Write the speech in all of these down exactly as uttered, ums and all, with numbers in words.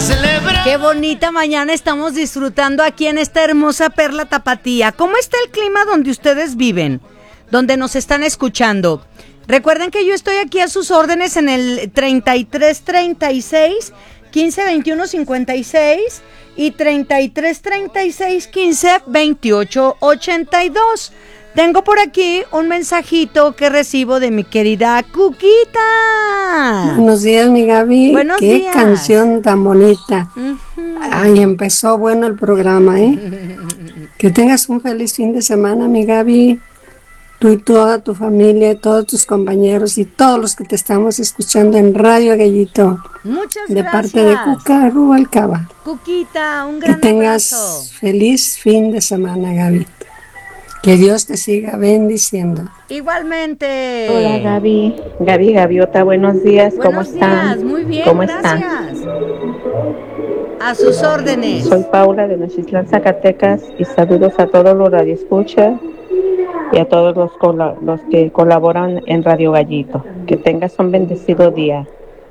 celebrar. Qué bonita mañana estamos disfrutando aquí en esta hermosa perla tapatía. ¿Cómo está el clima donde ustedes viven? Donde nos están escuchando. Recuerden que yo estoy aquí a sus órdenes en el treinta y tres treinta y seis quince veintiuno cincuenta y seis y treinta y tres treinta y seis quince veintiocho ochenta y dos. Tengo por aquí un mensajito que recibo de mi querida Cuquita. Buenos días, mi Gaby. Buenos Qué días. canción tan bonita. Uh-huh. Ay, empezó bueno el programa, ¿eh? Que tengas un feliz fin de semana, mi Gaby. Tú y toda tu familia, todos tus compañeros y todos los que te estamos escuchando en Radio Gallito. Muchas de gracias. parte de Cuca Rubalcaba. Cuquita, un gran que tengas abrazo. Feliz fin de semana, Gaby. Que Dios te siga bendiciendo. Igualmente. Hola, Gaby. Gaby Gaviota, buenos días. Buenos ¿Cómo están? días, muy bien, ¿Cómo gracias. están? A sus órdenes. Soy Paula de Nochitlán, Zacatecas, y saludos a todos los radioescuchas y a todos los, cola- los que colaboran en Radio Gallito. Que tengas un bendecido día.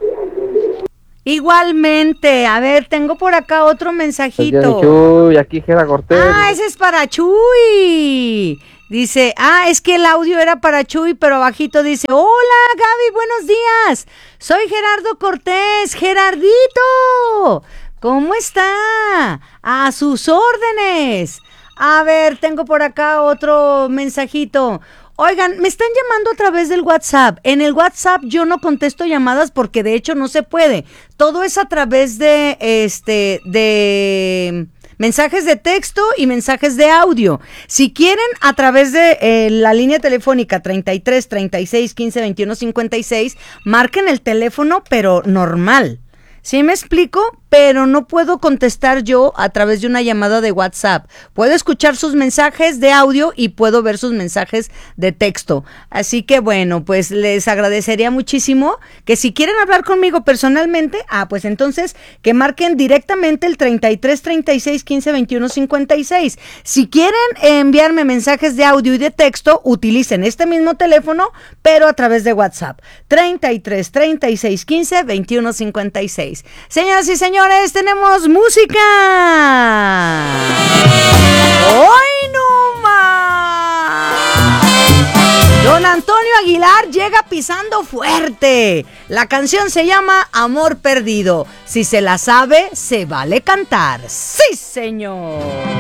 Igualmente. A ver, tengo por acá otro mensajito. Chuy, aquí Gera Cortés. Ah, ese es para Chuy. Dice, ah, es que el audio era para Chuy, pero abajito dice, hola Gaby, buenos días. Soy Gerardo Cortés, Gerardito. ¿Cómo está? A sus órdenes. A ver, tengo por acá otro mensajito. Oigan, me están llamando a través del WhatsApp. En el WhatsApp yo no contesto llamadas porque de hecho no se puede. Todo es a través de este de mensajes de texto y mensajes de audio. Si quieren, a través de eh, la línea telefónica treinta y tres treinta y seis quince veintiuno cincuenta y seis, marquen el teléfono, pero normal. ¿Sí me explico? Pero no puedo contestar yo a través de una llamada de WhatsApp. Puedo escuchar sus mensajes de audio y puedo ver sus mensajes de texto. Así que bueno, pues les agradecería muchísimo que si quieren hablar conmigo personalmente, ah, pues entonces que marquen directamente el treinta y tres treinta y seis quince veintiuno cincuenta y seis. Si quieren enviarme mensajes de audio y de texto, utilicen este mismo teléfono, pero a través de WhatsApp. treinta y tres treinta y seis quince veintiuno cincuenta y seis. Señoras y señores, tenemos música. ¡Hoy no más! Don Antonio Aguilar llega pisando fuerte. La canción se llama Amor Perdido. Si se la sabe, se vale cantar. ¡Sí, señor!